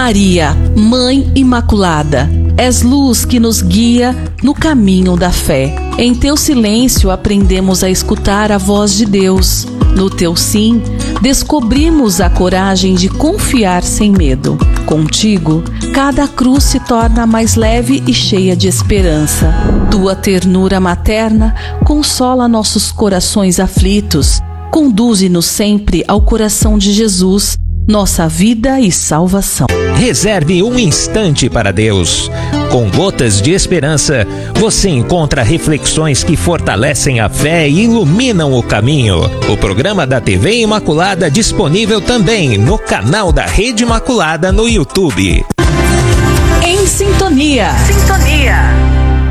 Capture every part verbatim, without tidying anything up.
Maria, Mãe Imaculada, és luz que nos guia no caminho da fé. Em teu silêncio aprendemos a escutar a voz de Deus. No teu sim, descobrimos a coragem de confiar sem medo. Contigo, cada cruz se torna mais leve e cheia de esperança. Tua ternura materna consola nossos corações aflitos. Conduze-nos sempre ao coração de Jesus, nossa vida e salvação. Reserve um instante para Deus. Com Gotas de Esperança, você encontra reflexões que fortalecem a fé e iluminam o caminho. O programa da T V Imaculada disponível também no canal da Rede Imaculada no YouTube. Em sintonia. Sintonia.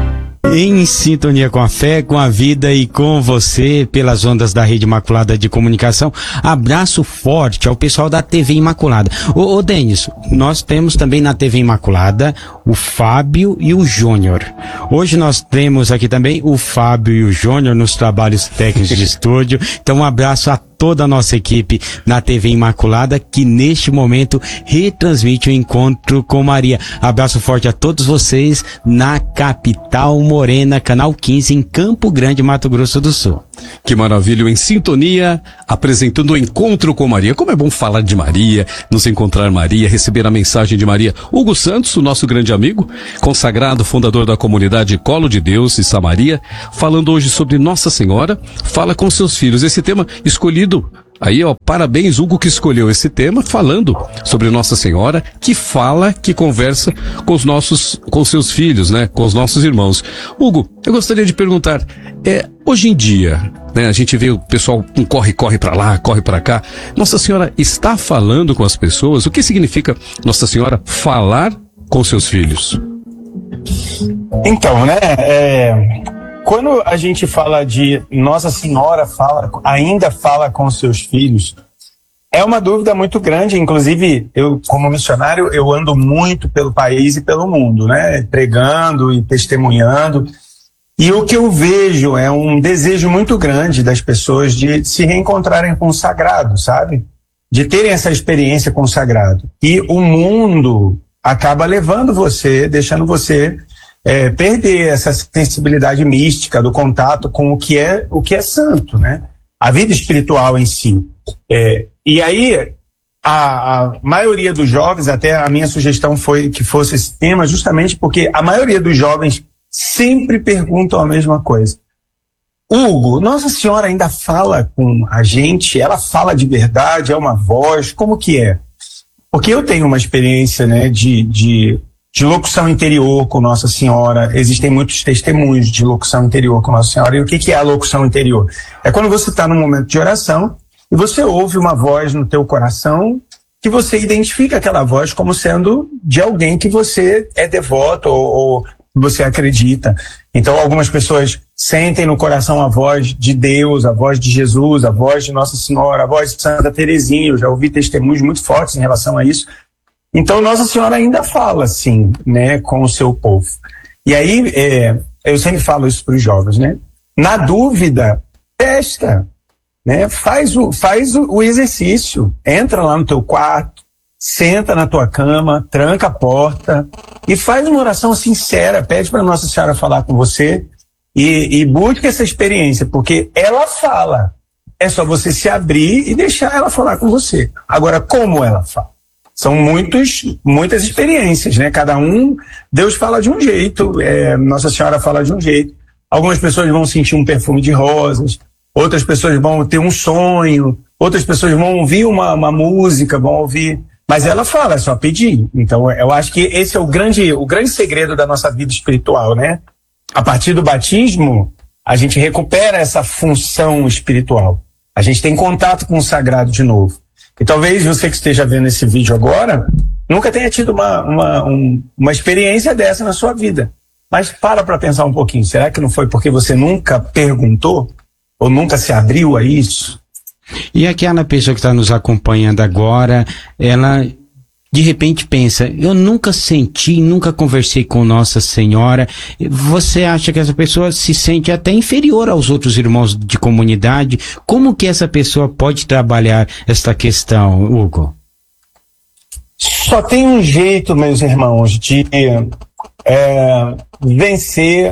Em sintonia com a fé, com a vida e com você, pelas ondas da Rede Imaculada de Comunicação. Abraço forte ao pessoal da T V Imaculada. Ô, ô Denis, nós temos também na T V Imaculada o Fábio e o Júnior. Hoje nós temos aqui também o Fábio e o Júnior nos trabalhos técnicos de estúdio. Então um abraço a toda a nossa equipe na T V Imaculada, que neste momento retransmite o encontro com Maria. Abraço forte a todos vocês na capital morena, canal quinze, em Campo Grande, Mato Grosso do Sul. Que maravilha, em sintonia, apresentando o encontro com Maria. Como é bom falar de Maria, nos encontrar Maria, receber a mensagem de Maria. Hugo Santos, o nosso grande amigo, consagrado, fundador da comunidade Colo de Deus e Samaria, falando hoje sobre Nossa Senhora, fala com seus filhos. Esse tema escolhido aí, ó, parabéns, Hugo, que escolheu esse tema, falando sobre Nossa Senhora, que fala, que conversa com os nossos, com seus filhos, né, com os nossos irmãos. Hugo, eu gostaria de perguntar, é, hoje em dia, né, a gente vê o pessoal um corre, corre pra lá, corre pra cá. Nossa Senhora está falando com as pessoas? O que significa Nossa Senhora falar com seus filhos? Então, né, é... quando a gente fala de Nossa Senhora fala, ainda fala com seus filhos, é uma dúvida muito grande. Inclusive, eu, como missionário, eu ando muito pelo país e pelo mundo, né? Pregando e testemunhando. E o que eu vejo é um desejo muito grande das pessoas de se reencontrarem com o sagrado, sabe? De terem essa experiência com o sagrado. E o mundo acaba levando você, deixando você É, perder essa sensibilidade mística do contato com o que é o que é santo, né? A vida espiritual em si. É, e aí, a, a maioria dos jovens, até a minha sugestão foi que fosse esse tema, justamente porque a maioria dos jovens sempre perguntam a mesma coisa. Hugo, Nossa Senhora ainda fala com a gente? Ela fala de verdade? É uma voz? Como que é? Porque eu tenho uma experiência, né, de... de de locução interior com Nossa Senhora. Existem muitos testemunhos de locução interior com Nossa Senhora. E o que, que é a locução interior? É quando você está num momento de oração e você ouve uma voz no teu coração que você identifica aquela voz como sendo de alguém que você é devoto ou, ou você acredita. Então algumas pessoas sentem no coração a voz de Deus, a voz de Jesus, a voz de Nossa Senhora, a voz de Santa Teresinha. Eu já ouvi testemunhos muito fortes em relação a isso. Então Nossa Senhora ainda fala assim, né, com o seu povo. E aí, é, eu sempre falo isso para os jovens, né? Na dúvida, testa, né? Faz o, faz o, o exercício, entra lá no teu quarto, senta na tua cama, tranca a porta e faz uma oração sincera, pede para Nossa Senhora falar com você e, e busque essa experiência, porque ela fala. É só você se abrir e deixar ela falar com você. Agora, como ela fala? São muitos, muitas experiências, né? Cada um, Deus fala de um jeito, é, Nossa Senhora fala de um jeito. Algumas pessoas vão sentir um perfume de rosas, outras pessoas vão ter um sonho, outras pessoas vão ouvir uma, uma música, vão ouvir... Mas ela fala, é só pedir. Então, eu acho que esse é o grande, o grande segredo da nossa vida espiritual, né? A partir do batismo, a gente recupera essa função espiritual. A gente tem contato com o sagrado de novo. E talvez você que esteja vendo esse vídeo agora nunca tenha tido uma, uma, um, uma experiência dessa na sua vida. Mas para para pensar um pouquinho. Será que não foi porque você nunca perguntou? Ou nunca se abriu a isso? E aquela pessoa que está nos acompanhando agora, ela de repente pensa, eu nunca senti, nunca conversei com Nossa Senhora. Você acha que essa pessoa se sente até inferior aos outros irmãos de comunidade? Como que essa pessoa pode trabalhar esta questão, Hugo? Só tem um jeito, meus irmãos, de é, vencer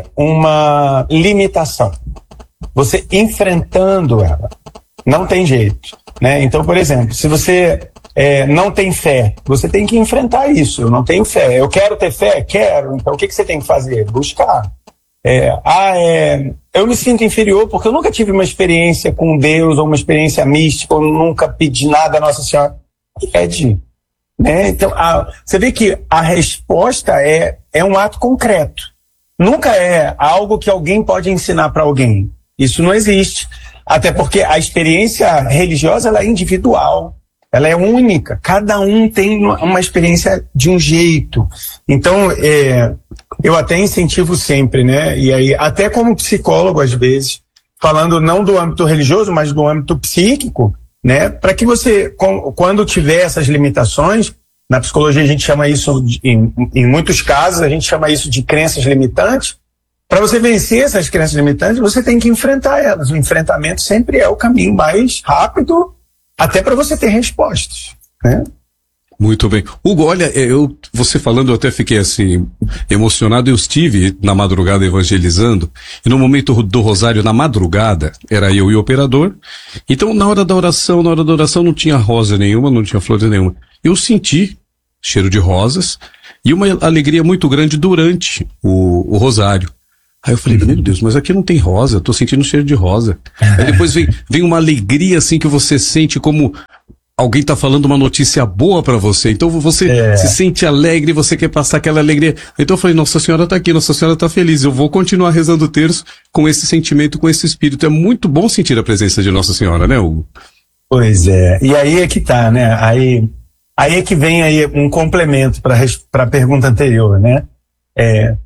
uma limitação. Você enfrentando ela. Não tem jeito, né? Então, por exemplo, se você é, não tem fé, você tem que enfrentar isso. Eu não tenho fé. Eu quero ter fé? Quero. Então, o que, que você tem que fazer? Buscar. É, ah, é, eu me sinto inferior porque eu nunca tive uma experiência com Deus ou uma experiência mística, eu nunca pedi nada a Nossa Senhora. Pede. Né? Então, a, você vê que a resposta é, é um ato concreto. Nunca é algo que alguém pode ensinar para alguém. Isso não existe. Até porque a experiência religiosa ela é individual, ela é única. Cada um tem uma experiência de um jeito. Então, é, eu até incentivo sempre, né? E aí, até como psicólogo, às vezes, falando não do âmbito religioso, mas do âmbito psíquico, né? Para que você, quando tiver essas limitações, na psicologia a gente chama isso, de, em, em muitos casos, a gente chama isso de crenças limitantes. Para você vencer essas crenças limitantes, você tem que enfrentar elas. O enfrentamento sempre é o caminho mais rápido, até para você ter respostas, né? Muito bem. Hugo, olha, eu, você falando, eu até fiquei assim, emocionado. Eu estive na madrugada evangelizando, e no momento do rosário, na madrugada, era eu e o operador. Então, na hora da oração, na hora da oração, não tinha rosa nenhuma, não tinha flor nenhuma. Eu senti cheiro de rosas e uma alegria muito grande durante o, o rosário. Aí eu falei, meu Deus, mas aqui não tem rosa, eu tô sentindo cheiro de rosa. Aí depois vem, vem uma alegria assim que você sente como alguém tá falando uma notícia boa pra você. Então você é. se sente alegre, você quer passar aquela alegria. Então eu falei, Nossa Senhora tá aqui, Nossa Senhora tá feliz. Eu vou continuar rezando o terço com esse sentimento, com esse espírito. É muito bom sentir a presença de Nossa Senhora, né, Hugo? Pois é. E aí é que tá, né? Aí, aí é que vem aí um complemento pra, pra pergunta anterior, né? É...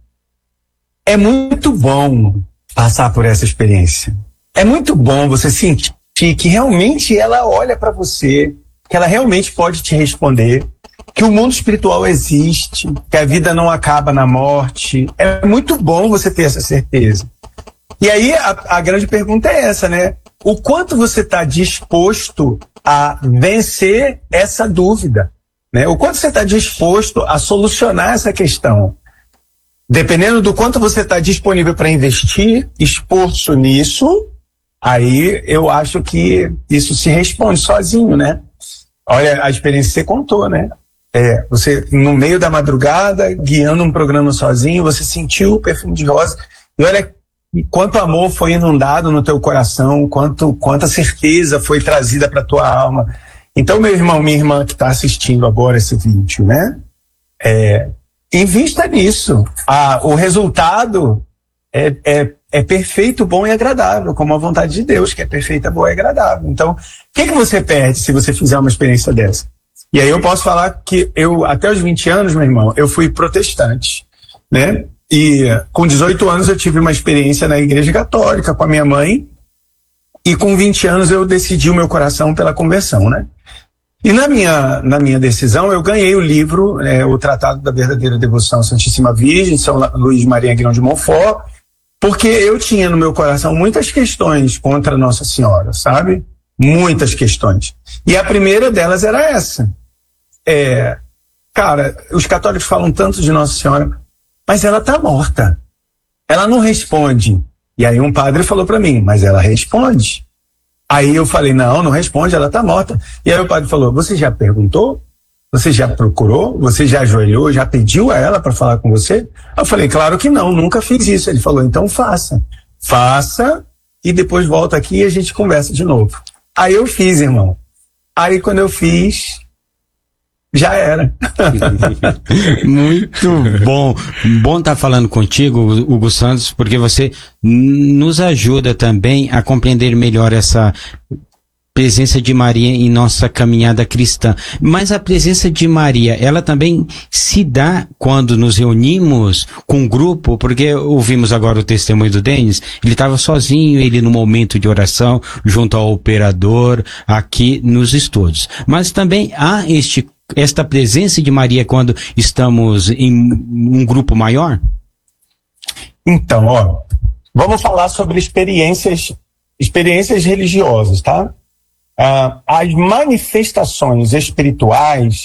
É muito bom passar por essa experiência. É muito bom você sentir que realmente ela olha para você, que ela realmente pode te responder, que o mundo espiritual existe, que a vida não acaba na morte. É muito bom você ter essa certeza. E aí a, a grande pergunta é essa, né? O quanto você está disposto a vencer essa dúvida, né? O quanto você está disposto a solucionar essa questão. Dependendo do quanto você está disponível para investir esforço nisso, aí eu acho que isso se responde sozinho, né? Olha a experiência que você contou, né? É, você, no meio da madrugada, guiando um programa sozinho, você sentiu o perfume de rosa, e olha quanto amor foi inundado no teu coração, quanto, quanta certeza foi trazida para tua alma. Então, meu irmão, minha irmã que está assistindo agora esse vídeo, né? É... Invista nisso. Ah, o resultado é, é, é perfeito, bom e agradável, como a vontade de Deus, que é perfeita, boa e agradável. Então, o que, que você perde se você fizer uma experiência dessa? E aí eu posso falar que eu, até os vinte anos, meu irmão, eu fui protestante, né? E com dezoito anos eu tive uma experiência na Igreja Católica com a minha mãe, e com vinte anos eu decidi o meu coração pela conversão, né? E na minha, na minha decisão, eu ganhei o livro, é, o Tratado da Verdadeira Devoção à Santíssima Virgem, São Luís Maria Grão de Montfort, porque eu tinha no meu coração muitas questões contra Nossa Senhora, sabe? Muitas questões. E a primeira delas era essa. É, cara, os católicos falam tanto de Nossa Senhora, mas ela está morta. Ela não responde. E aí um padre falou para mim, mas ela responde. Aí eu falei, não, não responde, ela está morta. E aí o padre falou, você já perguntou? Você já procurou? Você já ajoelhou? Já pediu a ela para falar com você? Eu falei, claro que não, nunca fiz isso. Ele falou, então faça. Faça e depois volta aqui e a gente conversa de novo. Aí eu fiz, irmão. Aí quando eu fiz, já era. Muito bom. Bom estar falando contigo, Hugo Santos, porque você nos ajuda também a compreender melhor essa presença de Maria em nossa caminhada cristã. Mas a presença de Maria, ela também se dá quando nos reunimos com um grupo, porque ouvimos agora o testemunho do Denis, ele estava sozinho, ele no momento de oração, junto ao operador, aqui nos estúdios. Mas também há este esta presença de Maria quando estamos em um grupo maior? Então, ó, vamos falar sobre experiências, experiências religiosas, tá? Ah, as manifestações espirituais,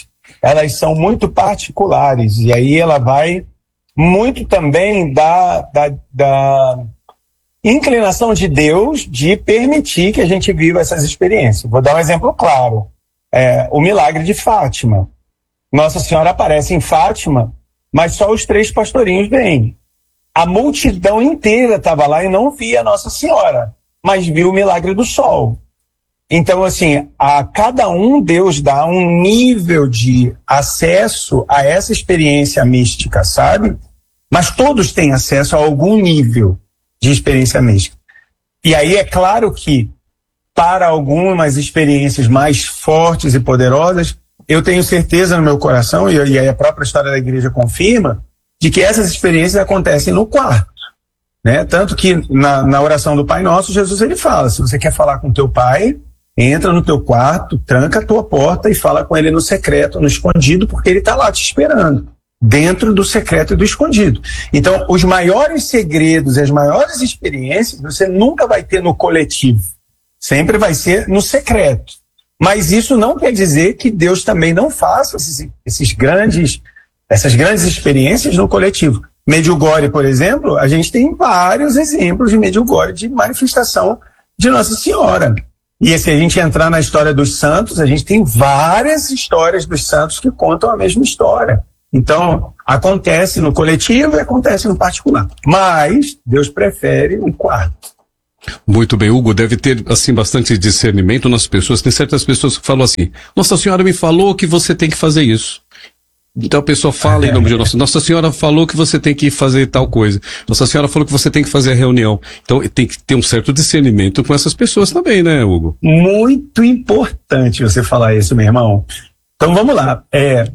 elas são muito particulares, e aí ela vai muito também da, da, da inclinação de Deus de permitir que a gente viva essas experiências. Vou dar um exemplo claro, é, o milagre de Fátima. Nossa Senhora aparece em Fátima, mas só os três pastorinhos vêm. A multidão inteira estava lá e não via Nossa Senhora, mas viu o milagre do sol. Então, assim, a cada um Deus dá um nível de acesso a essa experiência mística, sabe? Mas todos têm acesso a algum nível de experiência mística. E aí é claro que, para algumas experiências mais fortes e poderosas, eu tenho certeza no meu coração, e, e aí a própria história da igreja confirma, de que essas experiências acontecem no quarto. Né? Tanto que na, na oração do Pai Nosso, Jesus ele fala, se você quer falar com teu pai, entra no teu quarto, tranca a tua porta e fala com ele no secreto, no escondido, porque ele está lá te esperando, dentro do secreto e do escondido. Então, os maiores segredos, as maiores experiências, você nunca vai ter no coletivo, sempre vai ser no secreto. Mas isso não quer dizer que Deus também não faça esses, esses grandes, essas grandes experiências no coletivo. Medjugorje, por exemplo, a gente tem vários exemplos de Medjugorje, de manifestação de Nossa Senhora. E se a gente entrar na história dos santos, a gente tem várias histórias dos santos que contam a mesma história. Então, acontece no coletivo e acontece no particular. Mas Deus prefere o quarto. Muito bem, Hugo, deve ter, assim, bastante discernimento nas pessoas. Tem certas pessoas que falam assim, Nossa Senhora me falou que você tem que fazer isso. Então a pessoa fala em nome de Nossa, Nossa Senhora falou que você tem que fazer tal coisa. Nossa Senhora falou que você tem que fazer a reunião. Então tem que ter um certo discernimento com essas pessoas também, né, Hugo? Muito importante você falar isso, meu irmão. Então vamos lá. É,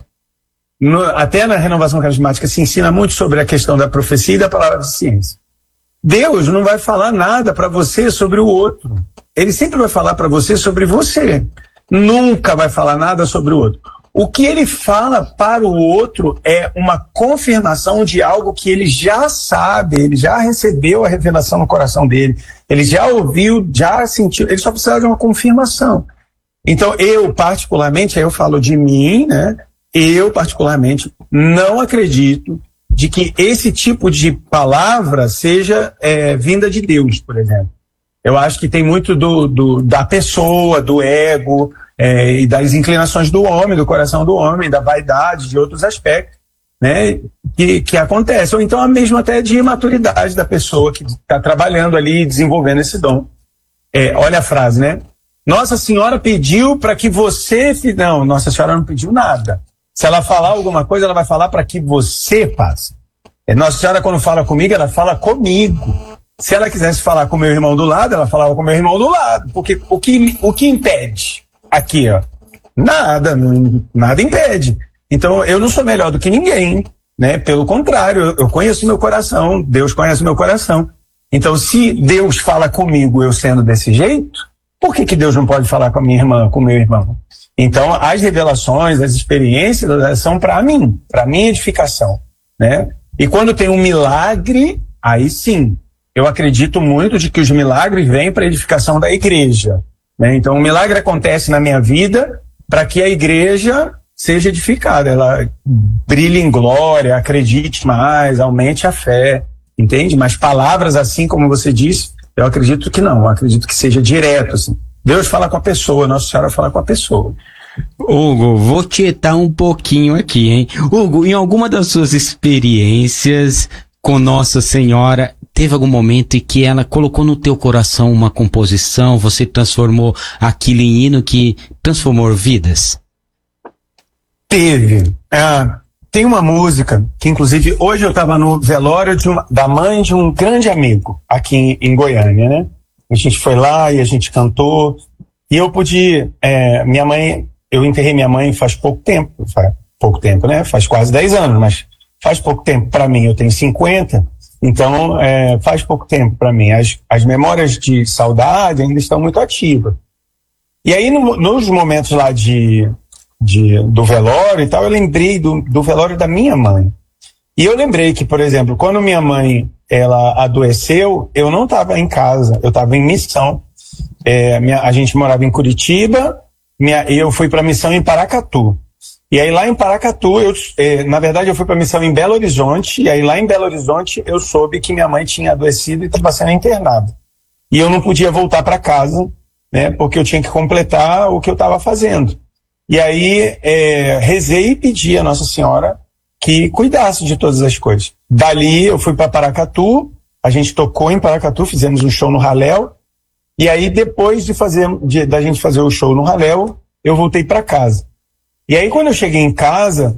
no, até na renovação carismática se ensina muito sobre a questão da profecia e da palavra de ciência. Deus não vai falar nada para você sobre o outro. Ele sempre vai falar para você sobre você. Nunca vai falar nada sobre o outro. O que ele fala para o outro é uma confirmação de algo que ele já sabe, ele já recebeu a revelação no coração dele, ele já ouviu, já sentiu, ele só precisa de uma confirmação. Então eu particularmente, aí eu falo de mim, né? Eu particularmente não acredito de que esse tipo de palavra seja é, vinda de Deus, por exemplo. Eu acho que tem muito do, do, da pessoa, do ego, é, e das inclinações do homem, do coração do homem, da vaidade, de outros aspectos, né, que, que acontece. Ou então mesmo até de imaturidade da pessoa que está trabalhando ali, desenvolvendo esse dom. É, olha a frase, né? Nossa Senhora pediu para que você... Não, Nossa Senhora não pediu nada. Se ela falar alguma coisa, ela vai falar para que você faça. É, Nossa Senhora, quando fala comigo, ela fala comigo. Se ela quisesse falar com o meu irmão do lado, ela falava com o meu irmão do lado. Porque o que, o que impede? Aqui, ó. Nada, não, nada impede. Então, eu não sou melhor do que ninguém, né? Pelo contrário, eu, eu conheço meu coração, Deus conhece meu coração. Então, se Deus fala comigo, eu sendo desse jeito, por que que Deus não pode falar com a minha irmã, com o meu irmão? Então, as revelações, as experiências, elas são para mim, para minha edificação, né? E quando tem um milagre, aí sim, eu acredito muito de que os milagres vêm para a edificação da igreja. Né? Então, o milagre acontece na minha vida para que a igreja seja edificada, ela brilhe em glória, acredite mais, aumente a fé, entende? Mas palavras assim, como você disse, eu acredito que não, eu acredito que seja direto. Assim. Deus fala com a pessoa, Nossa Senhora fala com a pessoa. Hugo, vou tietar um pouquinho aqui, hein? Hugo, em alguma das suas experiências com Nossa Senhora, teve algum momento em que ela colocou no teu coração uma composição, você transformou aquilo em hino que transformou vidas? Teve. É, tem uma música que, inclusive, hoje eu estava no velório de uma, da mãe de um grande amigo aqui em, em Goiânia, né? A gente foi lá e a gente cantou. E eu pude... É, minha mãe... Eu enterrei minha mãe faz pouco tempo. Faz pouco tempo, né? Faz quase dez anos, mas faz pouco tempo para mim. Eu tenho cinquenta. Então, é, faz pouco tempo para mim. As, as memórias de saudade ainda estão muito ativas. E aí, no, nos momentos lá de, de, do velório e tal, eu lembrei do, do velório da minha mãe. E eu lembrei que, por exemplo, quando minha mãe ela adoeceu, eu não estava em casa, eu estava em missão. É, minha, a gente morava em Curitiba, minha, eu fui para a missão em Paracatu. E aí lá em Paracatu, eu, eh, na verdade eu fui para missão em Belo Horizonte, e aí lá em Belo Horizonte eu soube que minha mãe tinha adoecido e estava sendo internada. E eu não podia voltar para casa, né, porque eu tinha que completar o que eu estava fazendo. E aí eh, rezei e pedi a Nossa Senhora que cuidasse de todas as coisas. Dali eu fui para Paracatu, a gente tocou em Paracatu, fizemos um show no Raléu, e aí depois de fazer, de, da gente fazer o show no Raléu, eu voltei para casa. E aí quando eu cheguei em casa,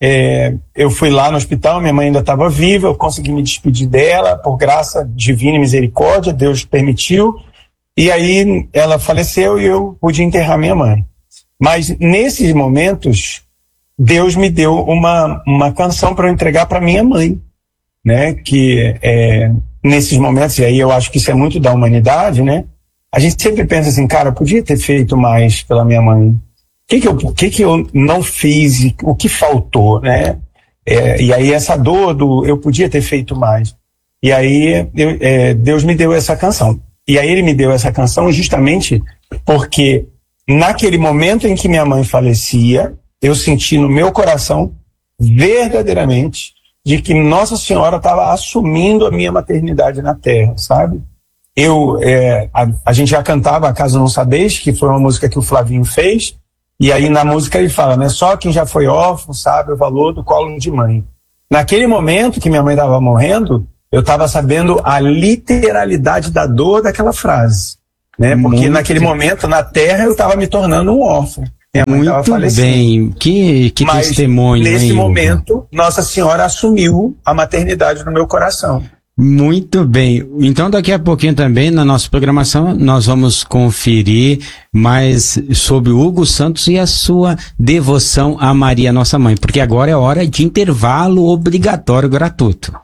é, eu fui lá no hospital, minha mãe ainda estava viva, eu consegui me despedir dela, por graça divina e misericórdia, Deus permitiu, e aí ela faleceu e eu pude enterrar minha mãe. Mas nesses momentos, Deus me deu uma, uma canção para eu entregar para minha mãe, né? Que é, nesses momentos, e aí eu acho que isso é muito da humanidade, né? A gente sempre pensa assim, cara, eu podia ter feito mais pela minha mãe. O que que eu, que que eu não fiz, o que faltou, né? É, e aí essa dor do eu podia ter feito mais. E aí eu, é, Deus me deu essa canção. E aí ele me deu essa canção justamente porque naquele momento em que minha mãe falecia, eu senti no meu coração verdadeiramente de que Nossa Senhora estava assumindo a minha maternidade na terra, sabe? Eu, é, a, a gente já cantava Acaso Não Sabeis, que foi uma música que o Flavinho fez. E aí na música ele fala, né? Só quem já foi órfão sabe o valor do colo de mãe. Naquele momento que minha mãe estava morrendo, eu estava sabendo a literalidade da dor daquela frase, né? Porque muito naquele momento, na terra, eu estava me tornando um órfão. Minha mãe estava falecendo. Bem, que, que Mas, testemunho, nesse hein, momento, Hugo? Nossa Senhora assumiu a maternidade no meu coração. Muito bem. Então daqui a pouquinho também na nossa programação nós vamos conferir mais sobre o Hugo Santos e a sua devoção a Maria Nossa Mãe, porque agora é hora de intervalo obrigatório gratuito.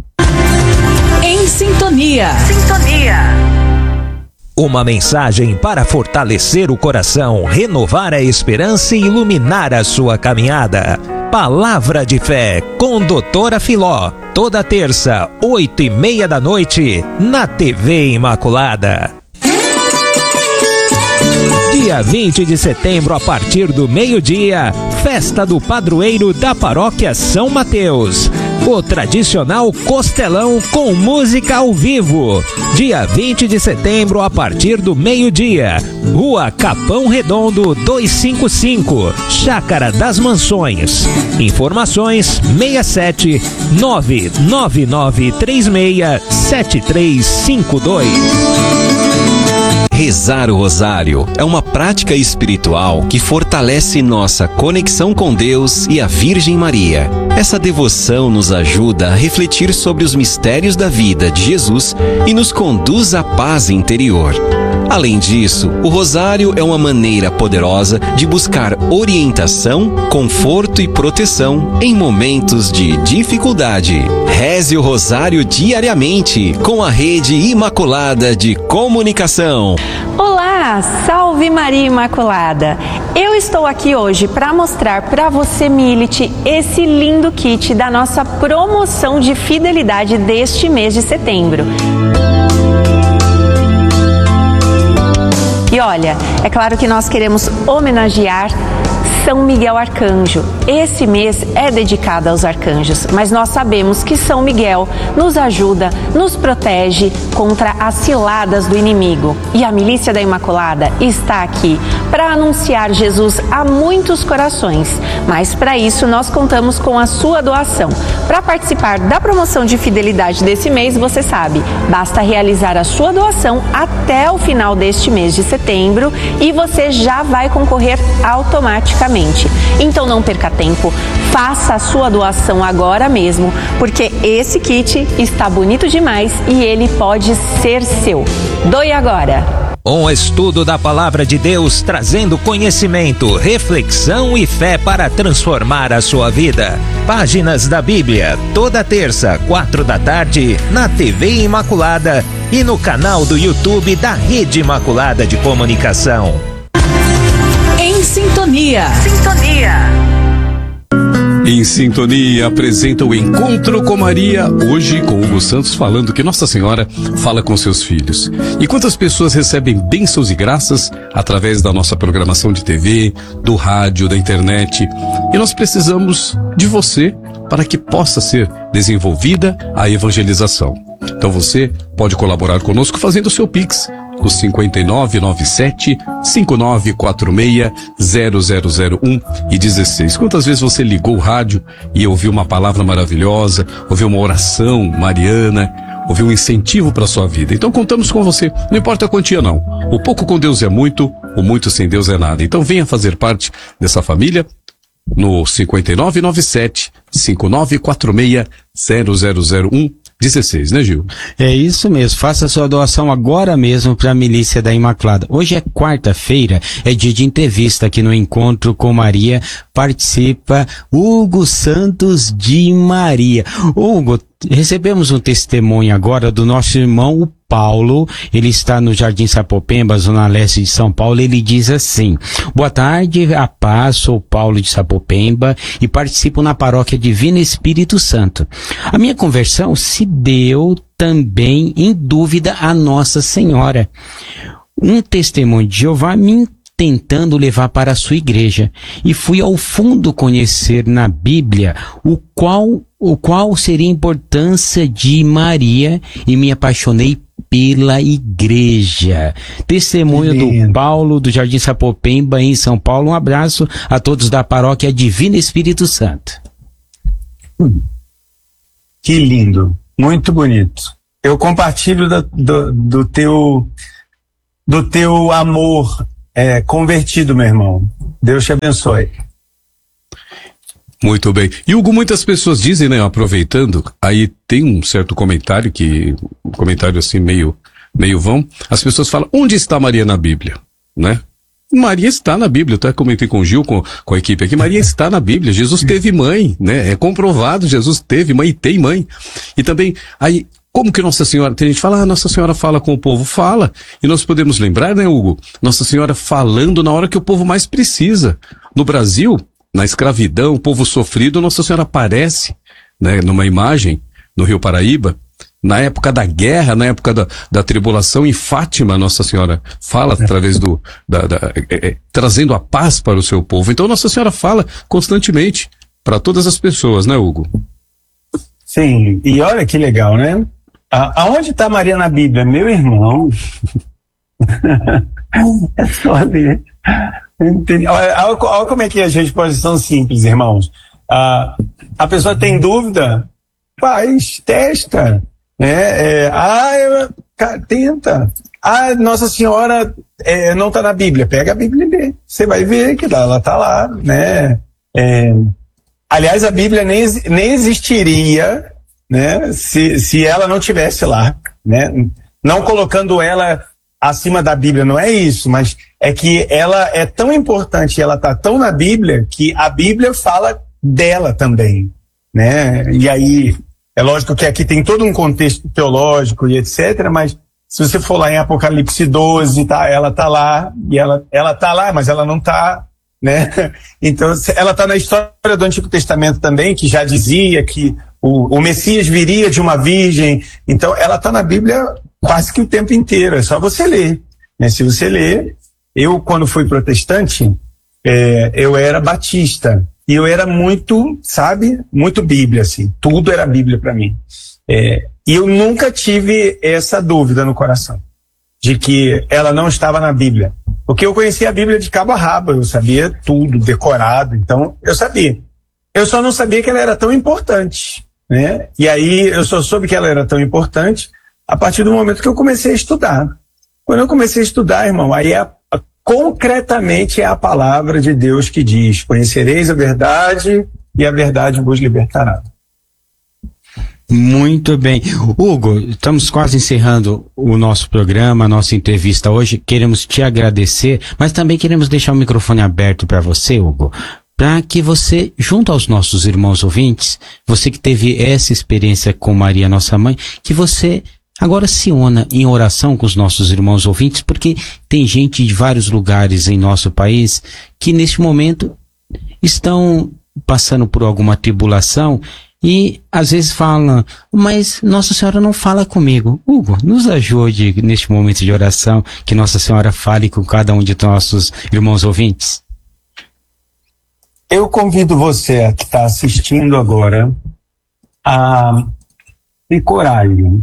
Em sintonia. Sintonia. Uma mensagem para fortalecer o coração, renovar a esperança e iluminar a sua caminhada. Palavra de Fé com doutora Filó. Toda terça, oito e meia da noite, na T V Imaculada. Dia vinte de setembro, a partir do meio-dia, festa do padroeiro da paróquia São Mateus. O tradicional costelão com música ao vivo. Dia vinte de setembro, a partir do meio-dia. Rua Capão Redondo duzentos e cinquenta e cinco, Chácara das Mansões. Informações seis sete nove nove nove três seis sete três cinco dois. Rezar o rosário é uma prática espiritual que fortalece nossa conexão com Deus e a Virgem Maria. Essa devoção nos ajuda a refletir sobre os mistérios da vida de Jesus e nos conduz à paz interior. Além disso, o rosário é uma maneira poderosa de buscar orientação, conforto e proteção em momentos de dificuldade. Reze o rosário diariamente com a Rede Imaculada de Comunicação. Olá, salve Maria Imaculada! Eu estou aqui hoje para mostrar para você, Milite, esse lindo kit da nossa promoção de fidelidade deste mês de setembro. E olha, é claro que nós queremos homenagear São Miguel Arcanjo. Esse mês é dedicado aos arcanjos, mas nós sabemos que São Miguel nos ajuda, nos protege contra as ciladas do inimigo. E a Milícia da Imaculada está aqui para anunciar Jesus a muitos corações, mas para isso nós contamos com a sua doação. Para participar da promoção de fidelidade desse mês, você sabe, basta realizar a sua doação até o final deste mês de setembro e você já vai concorrer automaticamente. Então não perca tempo, faça a sua doação agora mesmo, porque esse kit está bonito demais e ele pode ser seu. Doe agora! Um estudo da Palavra de Deus trazendo conhecimento, reflexão e fé para transformar a sua vida. Páginas da Bíblia, toda terça, quatro da tarde, na T V Imaculada e no canal do YouTube da Rede Imaculada de Comunicação. Em sintonia. Sintonia. Em Sintonia apresenta o Encontro com Maria, hoje com Hugo Santos falando que Nossa Senhora fala com seus filhos. E quantas pessoas recebem bênçãos e graças através da nossa programação de T V, do rádio, da internet. E nós precisamos de você para que possa ser desenvolvida a evangelização. Então você pode colaborar conosco fazendo o seu Pix, o cinco nove nove sete, cinco nove quatro seis, zero zero zero um e dezesseis. Quantas vezes você ligou o rádio e ouviu uma palavra maravilhosa, ouviu uma oração mariana, ouviu um incentivo para a sua vida? Então contamos com você, não importa a quantia não. O pouco com Deus é muito, o muito sem Deus é nada. Então venha fazer parte dessa família no cinco nove nove sete, cinco nove quatro seis, zero zero zero um dezesseis, né, Gil? É isso mesmo, faça sua doação agora mesmo para a Milícia da Imaculada. Hoje é quarta-feira, é dia de entrevista aqui no Encontro com Maria. Participa Hugo Santos de Maria. Hugo, recebemos um testemunho agora do nosso irmão, o Paulo. Ele está no Jardim Sapopemba, zona leste de São Paulo. Ele diz assim: boa tarde, a paz, sou Paulo de Sapopemba e participo na paróquia Divino Espírito Santo. A minha conversão se deu também em dúvida a Nossa Senhora. Um testemunho de Jeová me tentando levar para a sua igreja, e fui ao fundo conhecer na Bíblia o qual, o qual seria a importância de Maria e me apaixonei pela igreja. Testemunho do Paulo do Jardim Sapopemba em São Paulo. Um abraço a todos da paróquia Divino Espírito Santo. Que lindo, muito bonito. Eu compartilho do, do, do teu do teu amor é, convertido, meu irmão. Deus te abençoe. Muito bem. E Hugo, muitas pessoas dizem, né, aproveitando, aí tem um certo comentário que, um comentário assim meio, meio vão, as pessoas falam, onde está Maria na Bíblia, né? Maria está na Bíblia, eu até comentei com o Gil, com, com a equipe aqui, Maria está na Bíblia, Jesus teve mãe, né? É comprovado, Jesus teve mãe e tem mãe. E também, aí, como que Nossa Senhora, tem gente que fala, ah, Nossa Senhora fala com o povo, fala, e nós podemos lembrar, né, Hugo, Nossa Senhora falando na hora que o povo mais precisa. No Brasil, na escravidão, o povo sofrido, Nossa Senhora aparece, né, numa imagem no Rio Paraíba. Na época da guerra, na época da, da tribulação, em Fátima, Nossa Senhora fala através do, da, da, é, é, trazendo a paz para o seu povo. Então Nossa Senhora fala constantemente para todas as pessoas, né, Hugo? Sim, e olha que legal, né? A, aonde está Maria na Bíblia? Meu irmão. É só ler. Olha, olha como é que as respostas são simples, irmãos. Ah, a pessoa tem dúvida? Faz, testa. Né? É, ah, eu, tenta. Ah, Nossa Senhora é, não está na Bíblia. Pega a Bíblia e lê. Você vai ver que ela está lá. Né? É, aliás, a Bíblia nem, nem existiria, né, se, se ela não tivesse lá. Né? Não colocando ela acima da Bíblia, não é isso, mas é que ela é tão importante, ela está tão na Bíblia, que a Bíblia fala dela também, né? E aí, é lógico que aqui tem todo um contexto teológico e etcétera, mas se você for lá em Apocalipse doze, tá, ela está lá, e ela, ela tá lá, mas ela não está, né? Então, ela está na história do Antigo Testamento também, que já dizia que o, o Messias viria de uma virgem, então ela está na Bíblia quase que o tempo inteiro, é só você ler, né? Se você ler, eu quando fui protestante, é, eu era batista, e eu era muito, sabe, muito Bíblia, assim, tudo era Bíblia para mim. É, e eu nunca tive essa dúvida no coração, de que ela não estava na Bíblia, porque eu conhecia a Bíblia de cabo a rabo, eu sabia tudo, decorado, então eu sabia. Eu só não sabia que ela era tão importante, né? E aí eu só soube que ela era tão importante a partir do momento que eu comecei a estudar. Quando eu comecei a estudar, irmão, aí a, a, concretamente é a palavra de Deus que diz: conhecereis a verdade e a verdade vos libertará. Muito bem. Hugo, estamos quase encerrando o nosso programa, a nossa entrevista hoje. Queremos te agradecer, mas também queremos deixar o microfone aberto para você, Hugo, para que você, junto aos nossos irmãos ouvintes, você que teve essa experiência com Maria, nossa mãe, que você agora se una em oração com os nossos irmãos ouvintes, porque tem gente de vários lugares em nosso país que neste momento estão passando por alguma tribulação e às vezes falam, mas Nossa Senhora não fala comigo. Hugo, nos ajude neste momento de oração, que Nossa Senhora fale com cada um de nossos irmãos ouvintes. Eu convido você que está assistindo agora a ter coragem.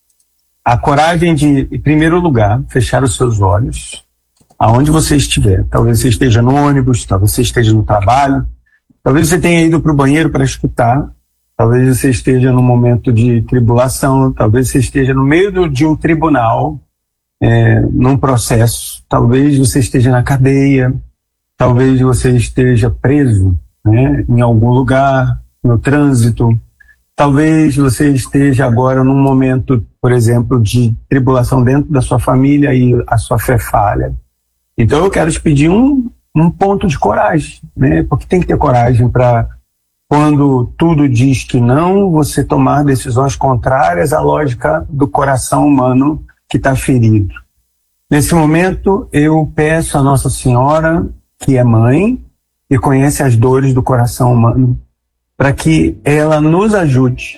A coragem de, em primeiro lugar, fechar os seus olhos, aonde você estiver. Talvez você esteja no ônibus, talvez você esteja no trabalho, talvez você tenha ido para o banheiro para escutar, talvez você esteja num momento de tribulação, talvez você esteja no meio do, de um tribunal, é, num processo, talvez você esteja na cadeia, talvez você esteja preso, né, em algum lugar, no trânsito. Talvez você esteja agora num momento, por exemplo, de tribulação dentro da sua família e a sua fé falha. Então eu quero te pedir um, um ponto de coragem, né? Porque tem que ter coragem para, quando tudo diz que não, você tomar decisões contrárias à lógica do coração humano que está ferido. Nesse momento eu peço a Nossa Senhora, que é mãe e conhece as dores do coração humano, para que ela nos ajude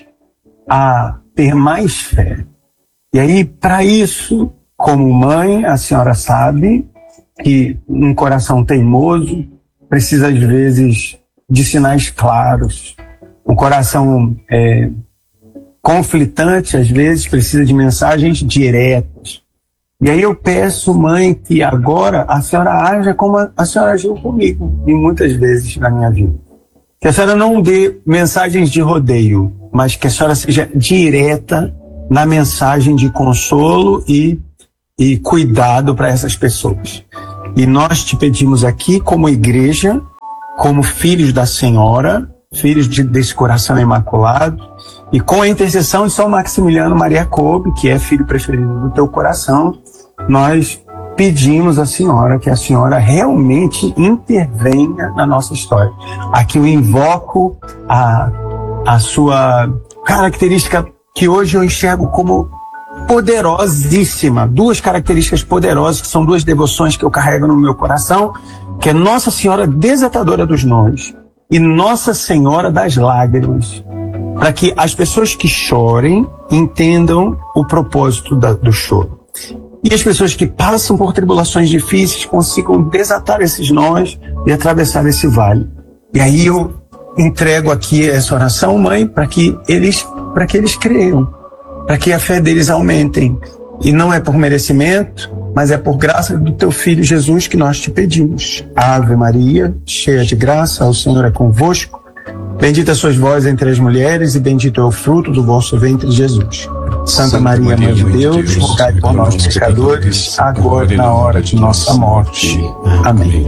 a ter mais fé. E aí, para isso, como mãe, a senhora sabe que um coração teimoso precisa, às vezes, de sinais claros. Um coração é, conflitante, às vezes, precisa de mensagens diretas. E aí eu peço, mãe, que agora a senhora haja como a, a senhora agiu comigo, e muitas vezes na minha vida. Que a senhora não dê mensagens de rodeio, mas que a senhora seja direta na mensagem de consolo e, e cuidado para essas pessoas. E nós te pedimos aqui, como igreja, como filhos da Senhora, filhos de, desse coração imaculado, e com a intercessão de São Maximiliano Maria Kolbe, que é filho preferido do teu coração, nós pedimos à senhora que a senhora realmente intervenha na nossa história. Aqui eu invoco a, a sua característica que hoje eu enxergo como poderosíssima. Duas características poderosas, que são duas devoções que eu carrego no meu coração, que é Nossa Senhora Desatadora dos Nós e Nossa Senhora das Lágrimas. Para que as pessoas que chorem entendam o propósito da, do choro. E as pessoas que passam por tribulações difíceis consigam desatar esses nós e atravessar esse vale. E aí eu entrego aqui essa oração, mãe, para que eles, para que eles creiam, para que a fé deles aumentem. E não é por merecimento, mas é por graça do teu Filho Jesus que nós te pedimos. Ave Maria, cheia de graça, o Senhor é convosco. Bendita sois vós entre as mulheres e bendito é o fruto do vosso ventre, Jesus. Santa, Santa Maria, Maria, Mãe de Deus, rogai por nós pecadores, agora e na hora de nossa morte. Amém.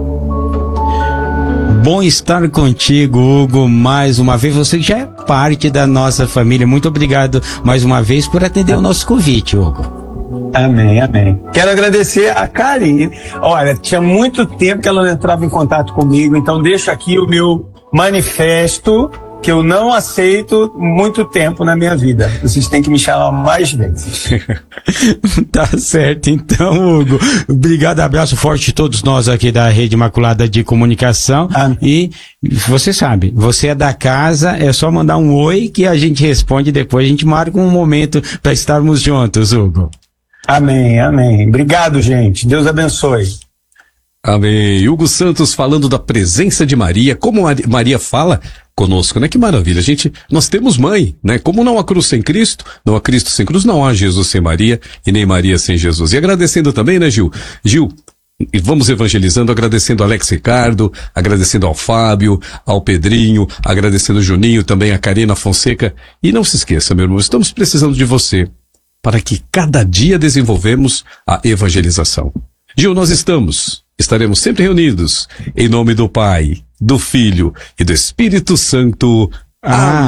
Bom estar contigo, Hugo, mais uma vez. Você já é parte da nossa família. Muito obrigado mais uma vez por atender o nosso convite, Hugo. Amém, amém. Quero agradecer a Karine. Olha, tinha muito tempo que ela não entrava em contato comigo, então deixo aqui o meu manifesto que eu não aceito muito tempo na minha vida. Vocês têm que me chamar mais vezes. Tá certo, então, Hugo. Obrigado, abraço forte de todos nós aqui da Rede Imaculada de Comunicação. Amém. E você sabe, você é da casa, é só mandar um oi que a gente responde depois. A gente marca um momento para estarmos juntos, Hugo. Amém, amém. Obrigado, gente. Deus abençoe. Amém. Hugo Santos falando da presença de Maria, como Maria fala conosco, né? Que maravilha. Gente, nós temos mãe, né? Como não há cruz sem Cristo, não há Cristo sem cruz, não há Jesus sem Maria e nem Maria sem Jesus. E agradecendo também, né, Gil? Gil, e vamos evangelizando, agradecendo ao Alex Ricardo, agradecendo ao Fábio, ao Pedrinho, agradecendo ao Juninho, também a Karina Fonseca. E não se esqueça, meu irmão, estamos precisando de você para que cada dia desenvolvemos a evangelização. Gil, nós estamos, estaremos sempre reunidos em nome do Pai, do Filho e do Espírito Santo. Ah.